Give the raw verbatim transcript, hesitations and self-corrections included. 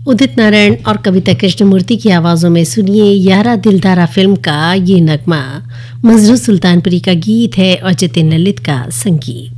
उदित नारायण और कविता कृष्णमूर्ति की आवाजों में सुनिए यारा दिलदारा फिल्म का ये नगमा। मजरू सुल्तानपुरी का गीत है और जतिन ललित का संगीत।